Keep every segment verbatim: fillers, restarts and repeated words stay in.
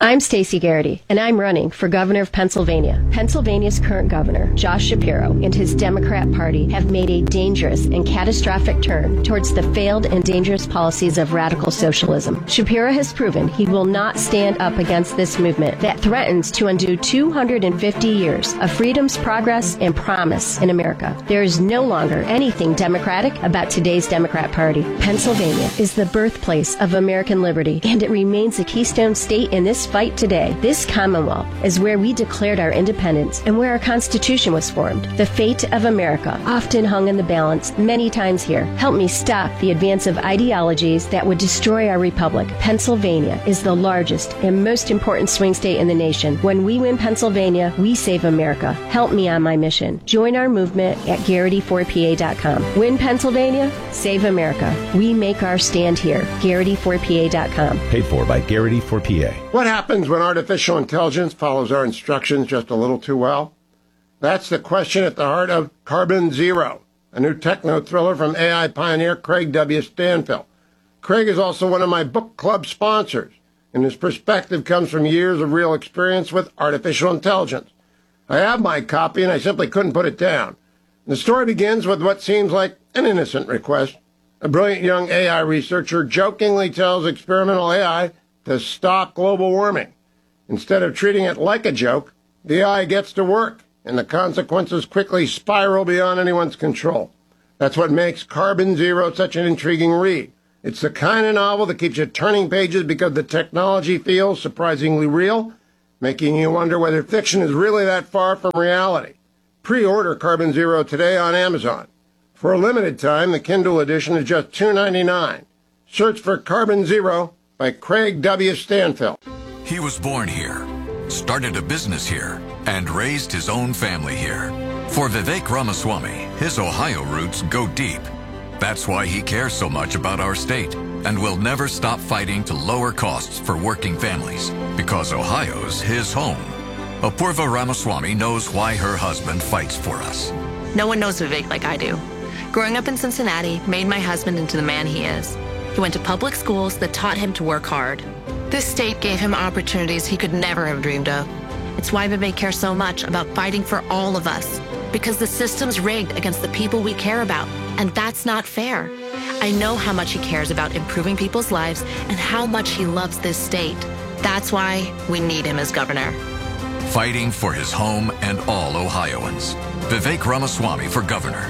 I'm Stacey Garrity, and I'm running for governor of Pennsylvania. Pennsylvania's current governor, Josh Shapiro, and his Democrat Party have made a dangerous and catastrophic turn towards the failed and dangerous policies of radical socialism. Shapiro has proven he will not stand up against this movement that threatens to undo two hundred fifty years of freedom's progress and promise in America. There is no longer anything democratic about today's Democrat Party. Pennsylvania is the birthplace of American liberty, and it remains a keystone state in this fight today. This Commonwealth is where we declared our independence and where our Constitution was formed. The fate of America often hung in the balance many times here. Help me stop the advance of ideologies that would destroy our republic. Pennsylvania is the largest and most important swing state in the nation. When we win Pennsylvania, we save America. Help me on my mission. Join our movement at Garrity four P A dot com. Win Pennsylvania, save America. We make our stand here. Garrity four P A dot com. Paid for by Garrity four P A. What happens when artificial intelligence follows our instructions just a little too well? That's the question at the heart of Carbon Zero, a new techno-thriller from A I pioneer Craig W. Stanfill. Craig is also one of my book club sponsors, and his perspective comes from years of real experience with artificial intelligence. I have my copy, and I simply couldn't put it down. The story begins with what seems like an innocent request. A brilliant young A I researcher jokingly tells experimental A I to stop global warming. Instead of treating it like a joke, the A I gets to work, and the consequences quickly spiral beyond anyone's control. That's what makes Carbon Zero such an intriguing read. It's the kind of novel that keeps you turning pages because the technology feels surprisingly real, making you wonder whether fiction is really that far from reality. Pre-order Carbon Zero today on Amazon. For a limited time, the Kindle edition is just two dollars and ninety-nine cents. Search for Carbon Zero by Craig W. Stanfill. He was born here, started a business here, and raised his own family here. For Vivek Ramaswamy, his Ohio roots go deep. That's why he cares so much about our state and will never stop fighting to lower costs for working families, because Ohio's his home. Apurva Ramaswamy knows why her husband fights for us. No one knows Vivek like I do. Growing up in Cincinnati made my husband into the man he is. He went to public schools that taught him to work hard. This state gave him opportunities he could never have dreamed of. It's why Vivek cares so much about fighting for all of us, because the system's rigged against the people we care about, and that's not fair. I know how much he cares about improving people's lives and how much he loves this state. That's why we need him as governor. Fighting for his home and all Ohioans. Vivek Ramaswamy for governor.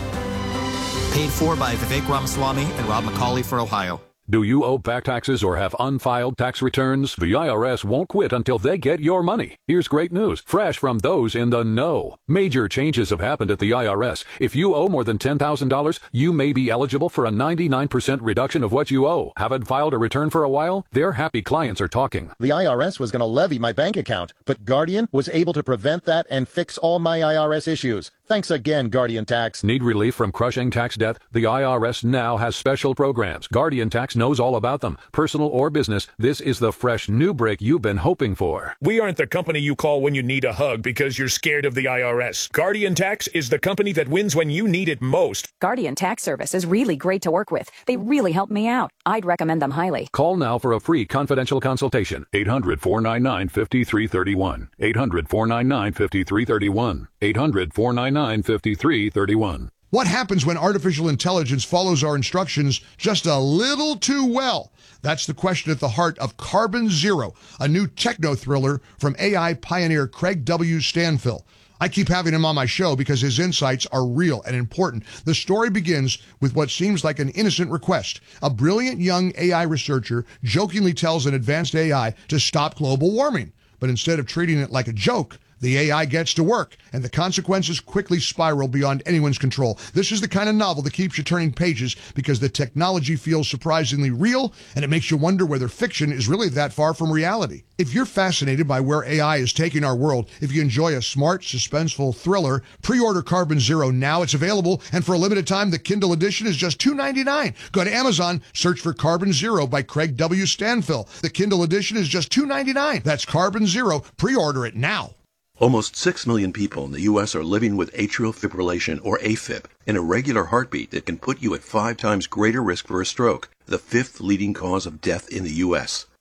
Paid for by Vivek Ramaswamy and Rob McCauley for Ohio. Do you owe back taxes or have unfiled tax returns? The I R S won't quit until they get your money. Here's great news, fresh from those in the know. Major changes have happened at the I R S. If you owe more than ten thousand dollars, you may be eligible for a ninety-nine percent reduction of what you owe. Haven't filed a return for a while? Their happy clients are talking. The I R S was going to levy my bank account, but Guardian was able to prevent that and fix all my I R S issues. Thanks again, Guardian Tax. Need relief from crushing tax debt? The I R S now has special programs. Guardian Tax knows all about them. Personal or business, this is the fresh new break you've been hoping for. We aren't the company you call when you need a hug because you're scared of the I R S. Guardian Tax is the company that wins when you need it most. Guardian Tax Service is really great to work with. They really help me out. I'd recommend them highly. Call now for a free confidential consultation. eight hundred, four nine nine, five three three one. eight hundred, four nine nine, five three three one. eight hundred, four nine nine, five three three one. What happens when artificial intelligence follows our instructions just a little too well? That's the question at the heart of Carbon Zero, a new techno-thriller from A I pioneer Craig W. Stanfill. I keep having him on my show because his insights are real and important. The story begins with what seems like an innocent request. A brilliant young A I researcher jokingly tells an advanced A I to stop global warming. But instead of treating it like a joke, the A I gets to work, and the consequences quickly spiral beyond anyone's control. This is the kind of novel that keeps you turning pages because the technology feels surprisingly real, and it makes you wonder whether fiction is really that far from reality. If you're fascinated by where A I is taking our world, if you enjoy a smart, suspenseful thriller, pre-order Carbon Zero now. It's available, and for a limited time, the Kindle edition is just two dollars and ninety-nine cents. Go to Amazon, search for Carbon Zero by Craig W. Stanfill. The Kindle edition is just two dollars and ninety-nine cents. That's Carbon Zero. Pre-order it now. Almost six million people in the U S are living with atrial fibrillation, or AFib, an irregular heartbeat that can put you at five times greater risk for a stroke, the fifth leading cause of death in the U S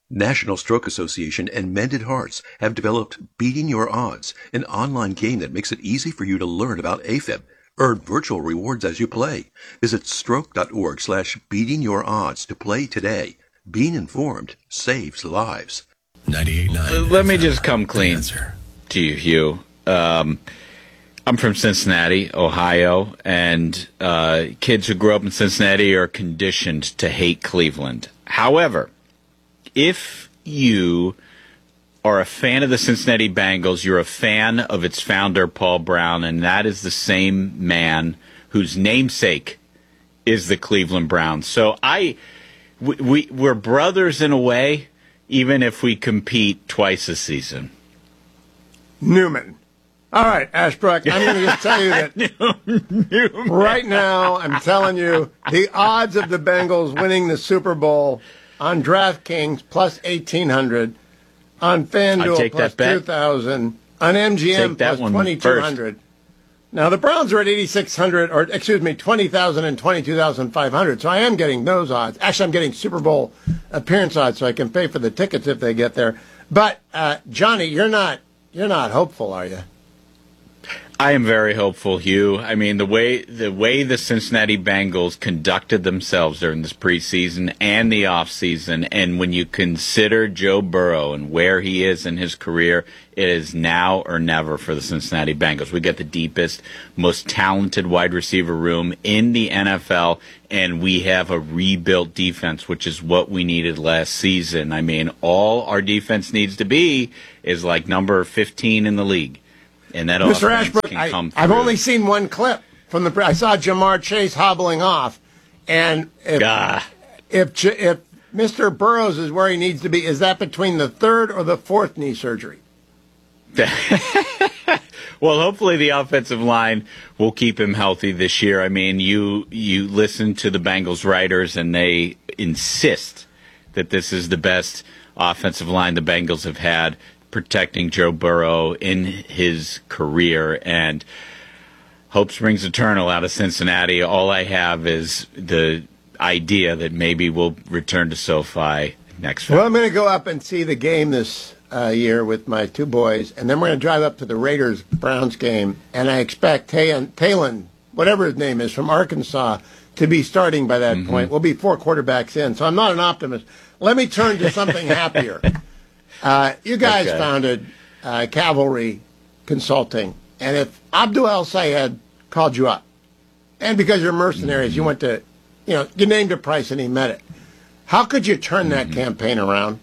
National Stroke Association and Mended Hearts have developed Beating Your Odds, an online game that makes it easy for you to learn about AFib. Earn virtual rewards as you play. Visit stroke.org slash beating your odds to play today. Being informed saves lives. ninety-eight point nine Let me just come clean to you, Hugh. Um, I'm from Cincinnati, Ohio, and uh, kids who grow up in Cincinnati are conditioned to hate Cleveland. However, if you are a fan of the Cincinnati Bengals, you're a fan of its founder, Paul Brown, and that is the same man whose namesake is the Cleveland Browns. So I, we, we, we're brothers in a way, even if we compete twice a season. Newman. All right, Ashbrook, I'm going to just tell you that right now, I'm telling you, the odds of the Bengals winning the Super Bowl on DraftKings plus eighteen hundred, on FanDuel plus two thousand, on M G M plus twenty-two hundred. Now, the Browns are at eighty-six hundred, or excuse me, twenty thousand and twenty-two thousand five hundred, so I am getting those odds. Actually, I'm getting Super Bowl appearance odds so I can pay for the tickets if they get there. But, uh, Johnny, you're not you're not hopeful, are you? I am very hopeful, Hugh. I mean, the way the way the Cincinnati Bengals conducted themselves during this preseason and the offseason, and when you consider Joe Burrow and where he is in his career, it is now or never for the Cincinnati Bengals. We got the deepest, most talented wide receiver room in the N F L, and we have a rebuilt defense, which is what we needed last season. I mean, all our defense needs to be is like number fifteen in the league. And that Mister Ashbrook, I, I've only seen one clip from the. I saw Jamar Chase hobbling off, and if ah. if if Mister Burrows is where he needs to be, is that between the third or the fourth knee surgery? Well, hopefully the offensive line will keep him healthy this year. I mean, you you listen to the Bengals writers, and they insist that this is the best offensive line the Bengals have had, protecting Joe Burrow in his career, and hope springs eternal out of Cincinnati. All I have is the idea that maybe we'll return to SoFi next week. Well, I'm going to go up and see the game this uh, year with my two boys, and then we're going to drive up to the Raiders-Browns game, and I expect Taylon, Taylon, whatever his name is, from Arkansas, to be starting by that mm-hmm. point. We'll be four quarterbacks in, so I'm not an optimist. Let me turn to something happier. Uh, you guys okay. founded uh, Cavalry Consulting, and if Abdul El-Sayed called you up, and because you're mercenaries, mm-hmm. you went to, you know, you named a price and he met it, how could you turn that mm-hmm. campaign around?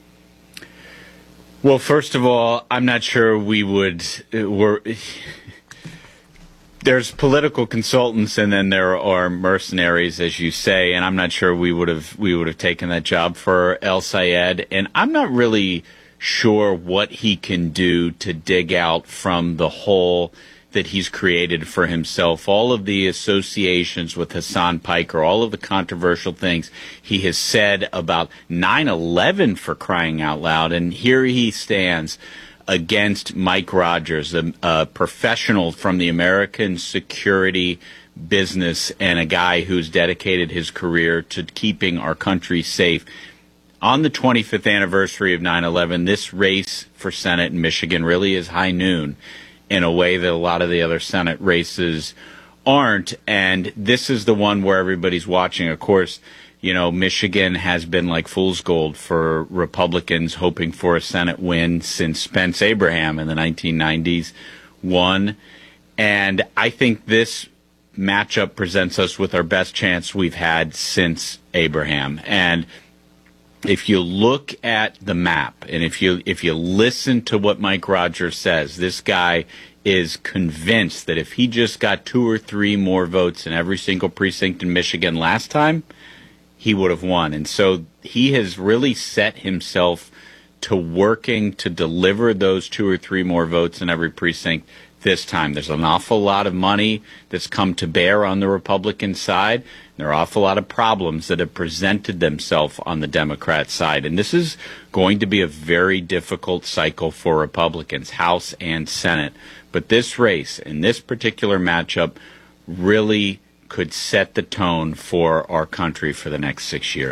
Well, first of all, I'm not sure we would. Uh, we're, there's political consultants, and then there are mercenaries, as you say, and I'm not sure we would have we would have taken that job for El-Sayed, and I'm not really sure what he can do to dig out from the hole that he's created for himself. All of the associations with Hassan Piker, all of the controversial things he has said about nine eleven, for crying out loud, and here he stands against Mike Rogers, a, a professional from the American security business and a guy who's dedicated his career to keeping our country safe. On the twenty-fifth anniversary of nine eleven, this race for Senate in Michigan really is high noon in a way that a lot of the other Senate races aren't, and this is the one where everybody's watching. Of course, you know, Michigan has been like fool's gold for Republicans hoping for a Senate win since Spence Abraham in the nineteen nineties won. And I think this matchup presents us with our best chance we've had since Abraham. And if you look at the map, and if you if you listen to what Mike Rogers says, this guy is convinced that if he just got two or three more votes in every single precinct in Michigan last time, he would have won. And so he has really set himself to working to deliver those two or three more votes in every precinct this time. There's an awful lot of money that's come to bear on the Republican side. There are an awful lot of problems that have presented themselves on the Democrat side. And this is going to be a very difficult cycle for Republicans, House and Senate. But this race and this particular matchup really could set the tone for our country for the next six years.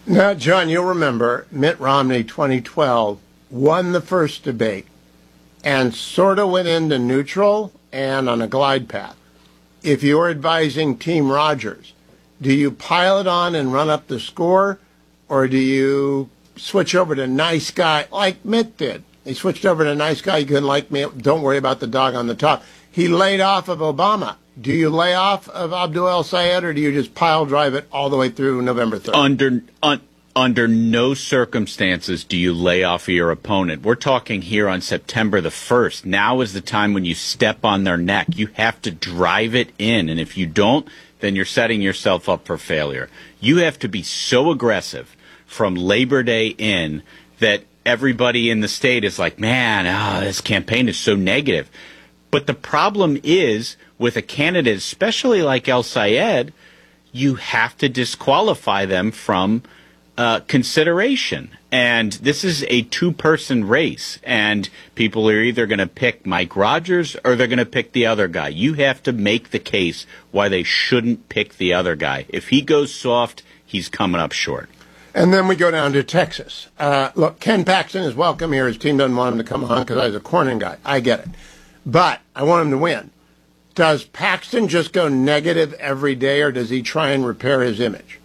Now, John, you'll remember Mitt Romney, twenty twelve, won the first debate and sort of went into neutral and on a glide path. If you're advising Team Rogers, do you pile it on and run up the score, or do you switch over to nice guy like Mitt did? He switched over to nice guy. You can like me. Don't worry about the dog on the top. He laid off of Obama. Do you lay off of Abdul El-Sayed, or do you just pile drive it all the way through November third? Under un, under no circumstances do you lay off of your opponent. We're talking here on September the first. Now is the time when you step on their neck. You have to drive it in, and if you don't, then you're setting yourself up for failure. You have to be so aggressive from Labor Day in that everybody in the state is like, man, oh, this campaign is so negative. But the problem is, with a candidate, especially like El-Sayed, you have to disqualify them from uh, consideration. And this is a two-person race, and people are either going to pick Mike Rogers or they're going to pick the other guy. You have to make the case why they shouldn't pick the other guy. If he goes soft, he's coming up short. And then we go down to Texas. Uh, look, Ken Paxton is welcome here. His team doesn't want him to come on because I was a Cornyn guy. I get it. But I want him to win. Does Paxton just go negative every day, or does he try and repair his image?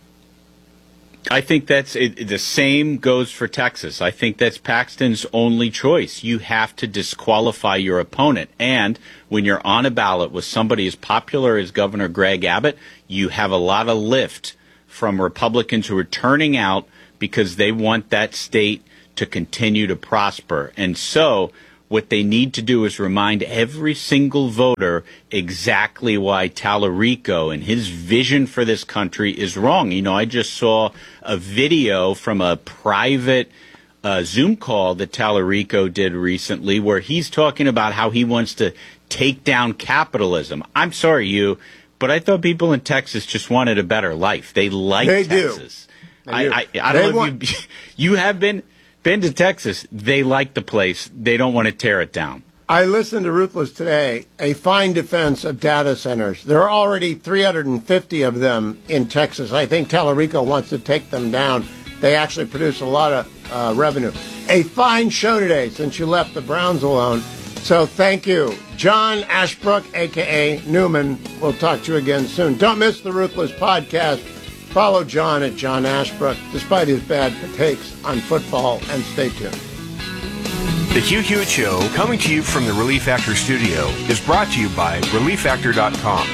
I think that's it, the same goes for Texas. I think that's Paxton's only choice. You have to disqualify your opponent. And when you're on a ballot with somebody as popular as Governor Greg Abbott, you have a lot of lift from Republicans who are turning out because they want that state to continue to prosper. And so what they need to do is remind every single voter exactly why Tallarico and his vision for this country is wrong. You know, I just saw a video from a private uh, Zoom call that Tallarico did recently where he's talking about how he wants to take down capitalism. I'm sorry, you, but I thought people in Texas just wanted a better life. They like they Texas. Do. I, do. I, I don't they know want- if you, you have been... been to Texas. They like the place. They don't want to tear it down. I listened to Ruthless today, a fine defense of data centers. There are already three hundred fifty of them in Texas. I think Tallarico wants to take them down. They actually produce a lot of uh, revenue. A fine show today since you left the Browns alone. So thank you. John Ashbrook, a k a. Newman. We'll talk to you again soon. Don't miss the Ruthless podcast. Follow John at John Ashbrook, despite his bad takes on football, and stay tuned. The Hugh Hewitt Show, coming to you from the Relief Factor studio, is brought to you by relief factor dot com.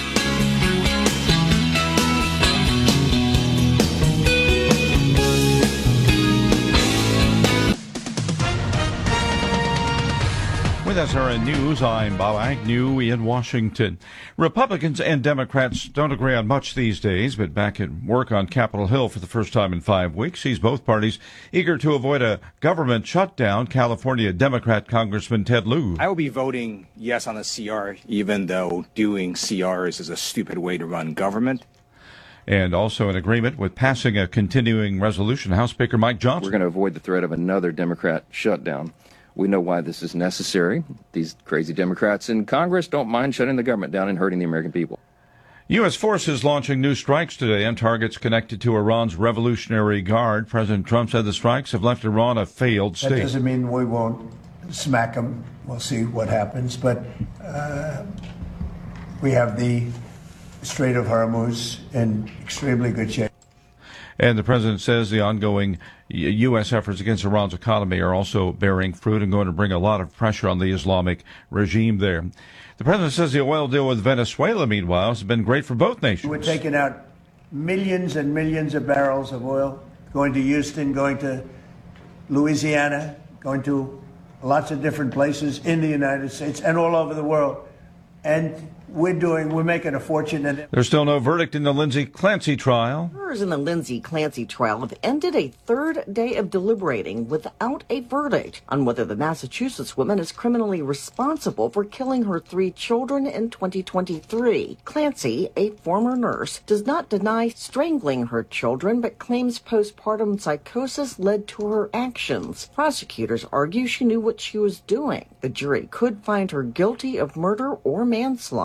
With S R N News, I'm Bob Agnew in Washington. Republicans and Democrats don't agree on much these days, but back at work on Capitol Hill for the first time in five weeks sees both parties eager to avoid a government shutdown. California Democrat Congressman Ted Lieu. I will be voting yes on the C R, even though doing C Rs is a stupid way to run government. And also in agreement with passing a continuing resolution, House Speaker Mike Johnson. We're going to avoid the threat of another Democrat shutdown. We know why this is necessary. These crazy Democrats in Congress don't mind shutting the government down and hurting the American people. U S forces launching new strikes today on targets connected to Iran's Revolutionary Guard. President Trump said the strikes have left Iran a failed state. That doesn't mean we won't smack them. We'll see what happens. But uh, we have the Strait of Hormuz in extremely good shape. And the president says the ongoing U S efforts against Iran's economy are also bearing fruit and going to bring a lot of pressure on the Islamic regime there. The president says the oil deal with Venezuela, meanwhile, has been great for both nations. We're taking out millions and millions of barrels of oil, going to Houston, going to Louisiana, going to lots of different places in the United States and all over the world. And we're doing, we're making a fortune. And there's still no verdict in the Lindsay Clancy trial. Jurors in the Lindsay Clancy trial have ended a third day of deliberating without a verdict on whether the Massachusetts woman is criminally responsible for killing her three children in twenty twenty-three. Clancy, a former nurse, does not deny strangling her children, but claims postpartum psychosis led to her actions. Prosecutors argue she knew what she was doing. The jury could find her guilty of murder or manslaughter.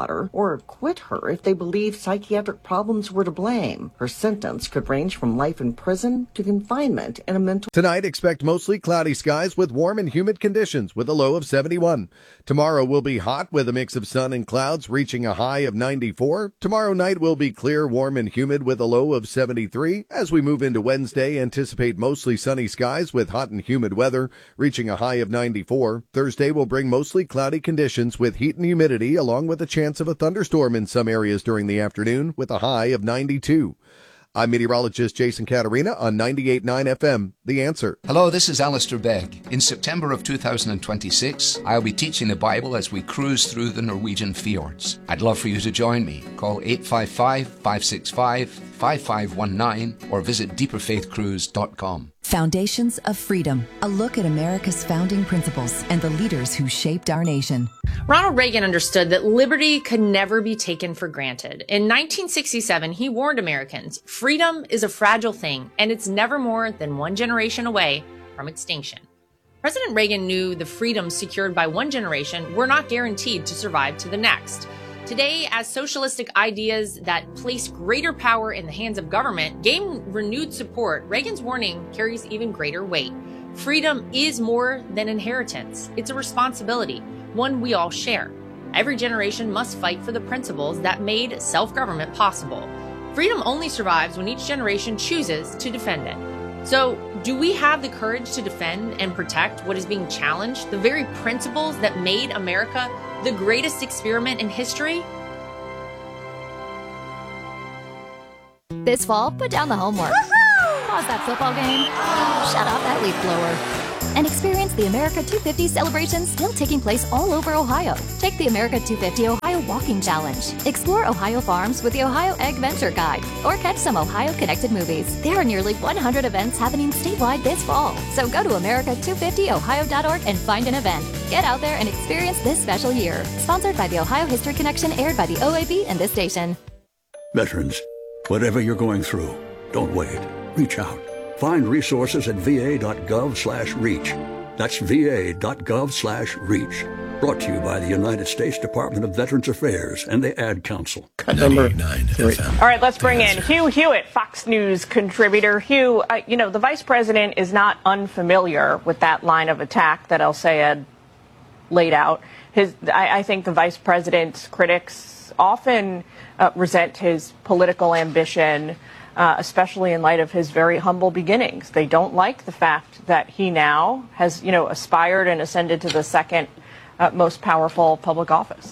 daughter or acquit her if they believe psychiatric problems were to blame. Her sentence could range from life in prison to confinement in a mental... Tonight, expect mostly cloudy skies with warm and humid conditions with a low of seventy-one. Tomorrow will be hot with a mix of sun and clouds, reaching a high of ninety-four. Tomorrow night will be clear, warm, and humid with a low of seventy-three. As we move into Wednesday, anticipate mostly sunny skies with hot and humid weather, reaching a high of ninety-four. Thursday will bring mostly cloudy conditions with heat and humidity, along with a chance of a thunderstorm in some areas during the afternoon with a high of ninety-two. I'm meteorologist Jason Caterina on ninety-eight point nine F M, The Answer. Hello, this is Alistair Begg. In September of two thousand twenty-six, I'll be teaching the Bible as we cruise through the Norwegian fjords. I'd love for you to join me. Call eight five five, five six five, five five one nine or visit deeper faith cruise dot com. Foundations of Freedom, a look at America's founding principles and the leaders who shaped our nation. Ronald Reagan understood that liberty could never be taken for granted. In nineteen sixty-seven, he warned Americans, freedom is a fragile thing, and it's never more than one generation away from extinction. President Reagan knew the freedoms secured by one generation were not guaranteed to survive to the next. Today, as socialistic ideas that place greater power in the hands of government gain renewed support, Reagan's warning carries even greater weight. Freedom is more than inheritance. It's a responsibility, one we all share. Every generation must fight for the principles that made self-government possible. Freedom only survives when each generation chooses to defend it. So, do we have the courage to defend and protect what is being challenged, the very principles that made America the greatest experiment in history? This fall, put down the homework. Woo-hoo! Pause that football game. Shut off that leaf blower. And experience the America two fifty celebration still taking place all over Ohio. Take the America two fifty Ohio Walking Challenge. Explore Ohio farms with the Ohio Egg Venture Guide. Or catch some Ohio-connected movies. There are nearly one hundred events happening statewide this fall. So go to America two fifty ohio dot org and find an event. Get out there and experience this special year. Sponsored by the Ohio History Connection, aired by the O A B and this station. Veterans, whatever you're going through, don't wait. Reach out. Find resources at va.gov slash reach. That's va.gov slash reach. Brought to you by the United States Department of Veterans Affairs and the Ad Council. Number nine. All right, let's bring in Hugh Hewitt, Fox News contributor. Hugh, uh, you know, the vice president is not unfamiliar with that line of attack that El-Sayed laid out. His, I, I think the vice president's critics often uh, resent his political ambition, Uh, especially in light of his very humble beginnings. They don't like the fact that he now has, you know, aspired and ascended to the second uh, most powerful public office.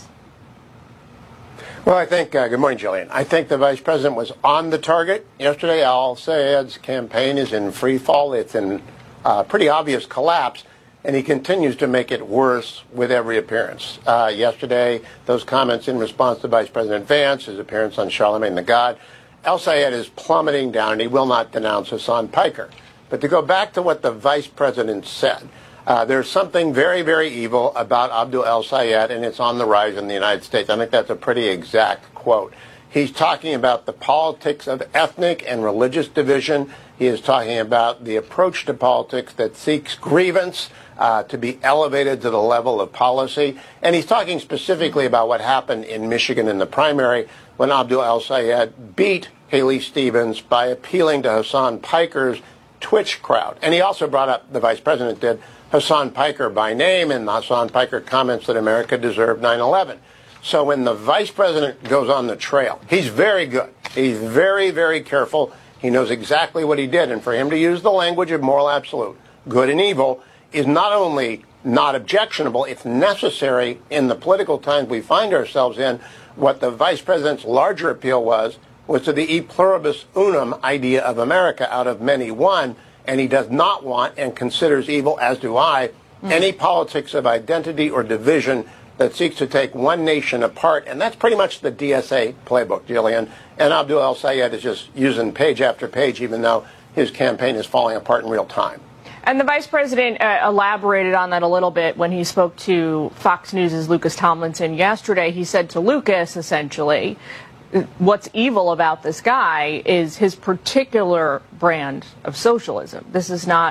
Well, I think, uh, good morning, Jillian. I think the vice president was on the target yesterday. Al-Sayed's campaign is in free fall. It's in uh, pretty obvious collapse, and he continues to make it worse with every appearance. Uh, yesterday, those comments in response to Vice President Vance, his appearance on Charlemagne the God, El-Sayed is plummeting down, and he will not denounce Hassan Piker. But to go back to what the vice president said, uh, there's something very, very evil about Abdul El-Sayed, and it's on the rise in the United States. I think that's a pretty exact quote. He's talking about the politics of ethnic and religious division. He is talking about the approach to politics that seeks grievance uh, to be elevated to the level of policy. And he's talking specifically about what happened in Michigan in the primary when Abdul El-Sayed beat Haley Stevens by appealing to Hassan Piker's Twitch crowd. And he also brought up, the vice president did, Hassan Piker by name, and Hassan Piker comments that America deserved nine eleven. So when the vice president goes on the trail, he's very good. He's very, very careful. He knows exactly what he did. And for him to use the language of moral absolute, good and evil, is not only not objectionable, it's necessary in the political times we find ourselves in. What the vice president's larger appeal was, was to the e pluribus unum idea of America, out of many one, and he does not want and considers evil, as do I, mm. any politics of identity or division that seeks to take one nation apart, and that's pretty much the D S A playbook, Jillian. And Abdul El-Sayed is just using page after page, even though his campaign is falling apart in real time. And the vice president uh, elaborated on that a little bit when he spoke to Fox News' Lucas Tomlinson yesterday. He said to Lucas, essentially, what's evil about this guy is his particular brand of socialism. This is not,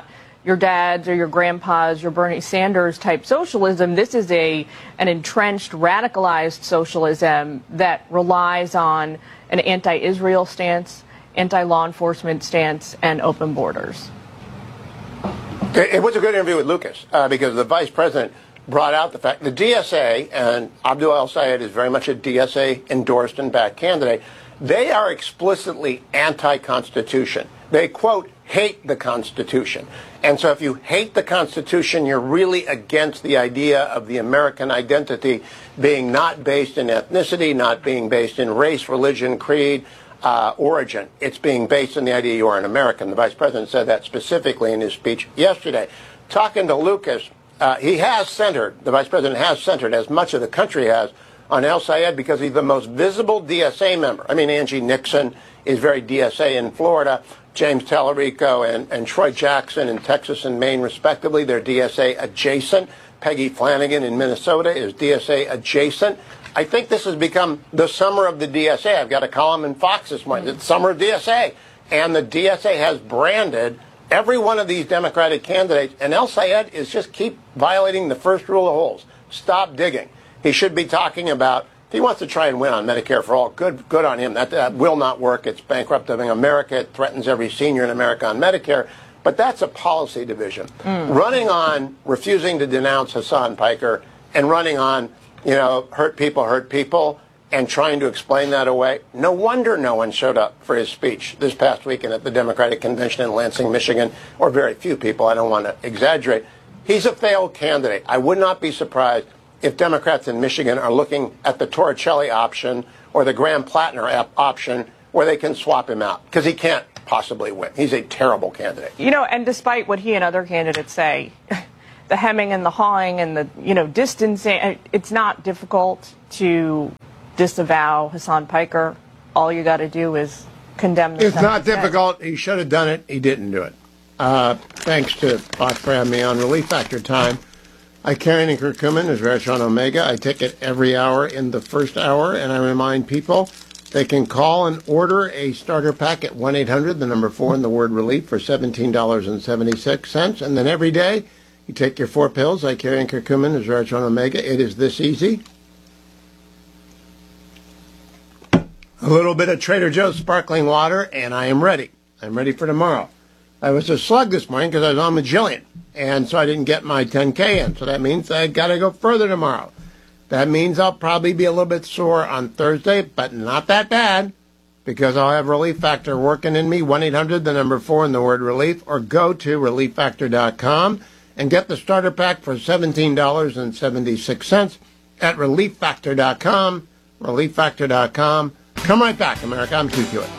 your dad's or your grandpa's, your Bernie Sanders type socialism. This is a an entrenched, radicalized socialism that relies on an anti-Israel stance, anti-law enforcement stance, and open borders. It was a good interview with Lucas uh, because the vice president brought out the fact the D S A, and Abdul El-Sayed is very much a D S A endorsed and backed candidate, they are explicitly anti-Constitution. They, quote, hate the Constitution. And so if you hate the Constitution, you're really against the idea of the American identity being not based in ethnicity, not being based in race, religion, creed, uh, origin. It's being based in the idea you are an American. The vice president said that specifically in his speech yesterday. Talking to Lucas, uh, he has centered, the vice president has centered, as much of the country has, on El-Sayed because he's the most visible D S A member. I mean, Angie Nixon is very D S A in Florida. James Tallarico and, and Troy Jackson in Texas and Maine, respectively, they're D S A adjacent. Peggy Flanagan in Minnesota is D S A adjacent. I think this has become the summer of the D S A. I've got a column in Fox this morning. It's summer of D S A. And the D S A has branded every one of these Democratic candidates. And El-Sayed is just keep violating the first rule of holes. Stop digging. He should be talking about, if he wants to try and win on Medicare for all, good good on him. That, that will not work. It's bankrupting America. It threatens every senior in America on Medicare. But that's a policy division. Mm. Running on refusing to denounce Hassan Piker and running on, you know, hurt people, hurt people, and trying to explain that away. No wonder no one showed up for his speech this past weekend at the Democratic Convention in Lansing, Michigan, or very few people. I don't want to exaggerate. He's a failed candidate. I would not be surprised if Democrats in Michigan are looking at the Torricelli option or the Graham Plattner option where they can swap him out because he can't possibly win. He's a terrible candidate. You know, and despite what he and other candidates say, the hemming and the hawing and the, you know, distancing, it's not difficult to disavow Hassan Piker. All you got to do is condemn the It's not difficult. He should have done it. He didn't do it. Uh, thanks to Fox for having me on Relief Factor Time. I carry in curcumin as Veritron Omega. I take it every hour in the first hour, and I remind people they can call and order a starter pack at one eight hundred, the number four, and the word relief for seventeen dollars and seventy-six cents. And then every day, you take your four pills. I carry in curcumin as Veritron Omega. It is this easy. A little bit of Trader Joe's sparkling water, and I am ready. I'm ready for tomorrow. I was a slug this morning because I was on Magellan, and so I didn't get my ten K in. So that means I got to go further tomorrow. That means I'll probably be a little bit sore on Thursday, but not that bad, because I'll have Relief Factor working in me. one eight hundred, the number four, and the word relief, or go to relief factor dot com and get the starter pack for seventeen dollars and seventy-six cents at relief factor dot com. relief factor dot com. Come right back, America. I'm Hugh Hewitt.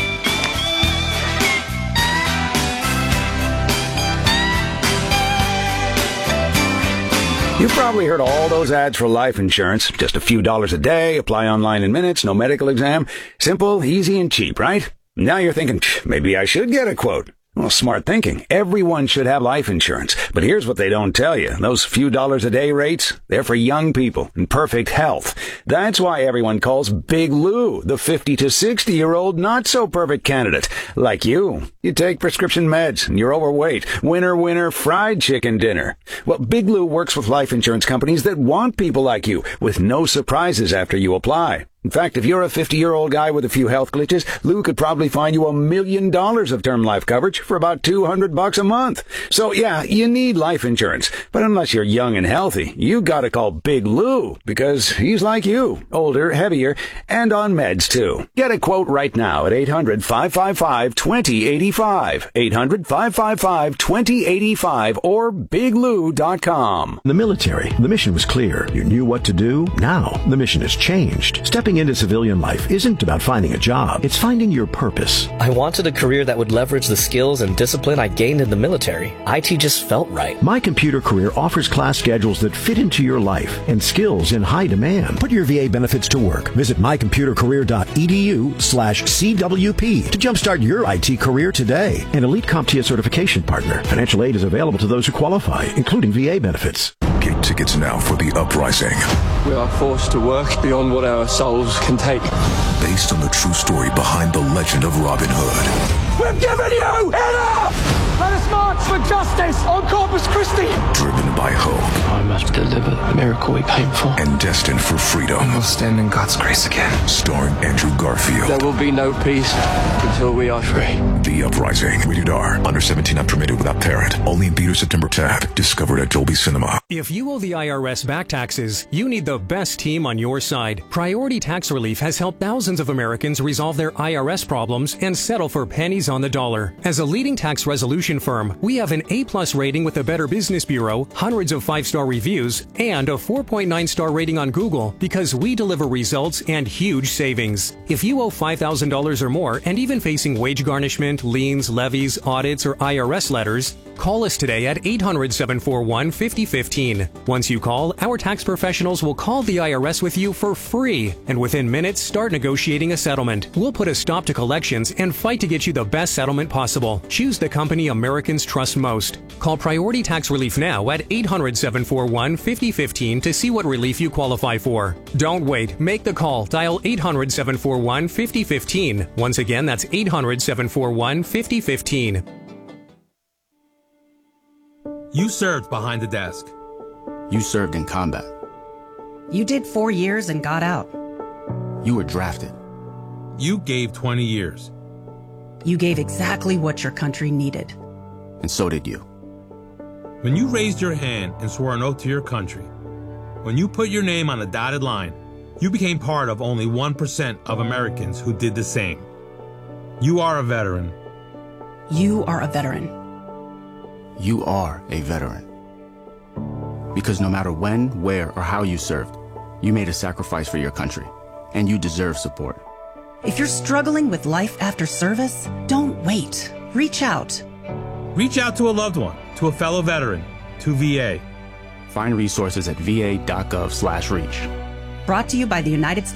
You've probably heard all those ads for life insurance. Just a few dollars a day, apply online in minutes, no medical exam. Simple, easy, and cheap, right? Now you're thinking, maybe I should get a quote. Well, smart thinking. Everyone should have life insurance. But here's what they don't tell you. Those few dollars a day rates, they're for young people in perfect health. That's why everyone calls Big Lou the fifty to sixty-year-old not-so-perfect candidate. Like you. You take prescription meds and you're overweight. Winner, winner, fried chicken dinner. Well, Big Lou works with life insurance companies that want people like you with no surprises after you apply. In fact, if you're a fifty-year-old guy with a few health glitches, Lou could probably find you a million dollars of term life coverage for about two hundred bucks a month. So yeah, you need life insurance. But unless you're young and healthy, you gotta call Big Lou, because he's like you, older, heavier, and on meds too. Get a quote right now at eight hundred, five five five, two zero eight five, eight hundred, five five five, two zero eight five, or big lou dot com. In the military, the mission was clear. You knew what to do. Now, the mission has changed. Stepping into civilian life isn't about finding a job. It's finding your purpose. I wanted a career that would leverage the skills and discipline I gained in the military. I T just felt right. My Computer Career offers class schedules that fit into your life and skills in high demand. Put your V A benefits to work. Visit my computer career dot e d u slash C W P to jumpstart your I T career today. An Elite CompTIA certification partner. Financial aid is available to those who qualify, including V A benefits. Get tickets now for The Uprising. We are forced to work beyond what our souls can take. Based on the true story behind the legend of Robin Hood. We've given you enough! Let us march for justice on Corpus Christi! Driven by hope. I must deliver the miracle we came for. And destined for freedom. And we'll stand in God's grace again. Starring Andrew Garfield. There will be no peace until we are free. The Uprising. Rated R. Under seventeen, not permitted without parent. Only in theaters September tenth. Discovered at Dolby Cinema. If you owe the I R S back taxes, you need the best team on your side. Priority Tax Relief has helped thousands of Americans resolve their I R S problems and settle for pennies on the dollar. As a leading tax resolution firm, we have an A-plus rating with the Better Business Bureau, hundreds of five-star reviews, and a four point nine star rating on Google because we deliver results and huge savings. If you owe five thousand dollars or more and even facing wage garnishment, liens, levies, audits, or I R S letters, call us today at eight hundred, seven four one, five oh one five. Once you call, our tax professionals will call the I R S with you for free, and within minutes, start negotiating a settlement. We'll put a stop to collections and fight to get you the best settlement possible. Choose the company Americans trust most. Call Priority Tax Relief now at eight hundred, seven four one, five oh one five to see what relief you qualify for. Don't wait. Make the call. Dial eight hundred, seven four one, five oh one five. Once again, that's eight hundred, seven four one, five oh one five. You served behind the desk. You served in combat. You did four years and got out. You were drafted. You gave twenty years. You gave exactly what your country needed. And so did you. When you raised your hand and swore an oath to your country, when you put your name on a dotted line, you became part of only one percent of Americans who did the same. You are a veteran. You are a veteran. You are a veteran. Because no matter when, where, or how you served, you made a sacrifice for your country, and you deserve support. If you're struggling with life after service, don't wait. Reach out. Reach out to a loved one, to a fellow veteran, to V A. Find resources at v a dot gov slash reach. Brought to you by the United States